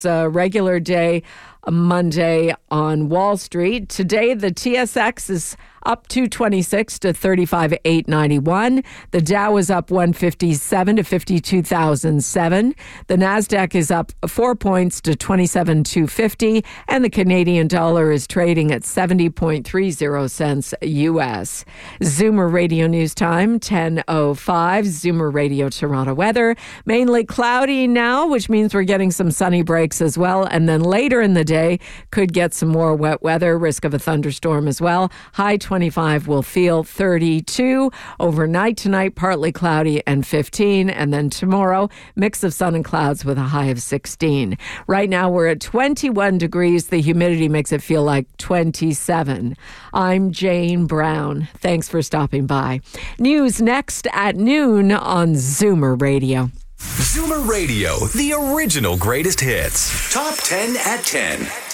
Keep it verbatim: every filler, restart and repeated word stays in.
A regular day, a Monday on Wall Street. Today, the T S X is up two twenty-six to thirty-five eight ninety-one. The Dow is up one fifty-seven to fifty-two thousand seven. The Nasdaq is up four points to twenty-seven two fifty, and the Canadian dollar is trading at seventy point three zero cents U S. Zoomer Radio News Time, ten oh five. Zoomer Radio Toronto weather. Mainly cloudy now, which means we're getting some sunny breaks as well. And then later in the day, could get some more wet weather, risk of a thunderstorm as well. High twenty-five will feel thirty-two. Overnight tonight, partly cloudy and fifteen. And then tomorrow, mix of sun and clouds with a high of sixteen. Right now, we're at twenty-one degrees. The humidity makes it feel like twenty-seven. I'm Jane Brown. Thanks for stopping by. News next at noon on Zoomer Radio. Zoomer Radio, the original greatest hits. Top ten at ten.